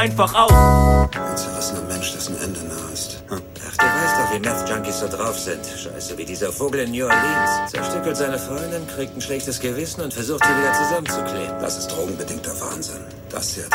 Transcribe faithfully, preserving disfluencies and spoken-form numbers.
einfach aus. Ein zerrissener Mensch, dessen Ende nah ist. Hm. Ach, du weißt doch, wie Meth-Junkies so drauf sind. Scheiße, wie dieser Vogel in New Orleans. Zerstückelt seine Freundin, kriegt ein schlechtes Gewissen und versucht, sie wieder zusammenzukleben. Das ist drogenbedingter Wahnsinn. Das hier